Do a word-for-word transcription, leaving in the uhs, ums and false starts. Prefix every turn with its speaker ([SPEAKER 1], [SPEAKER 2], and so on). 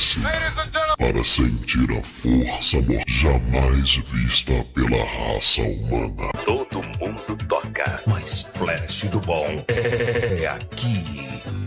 [SPEAKER 1] Prepare-se para sentir a força mortal jamais vista pela raça humana.
[SPEAKER 2] Todo mundo toca,
[SPEAKER 3] mas Flash do bom é aqui.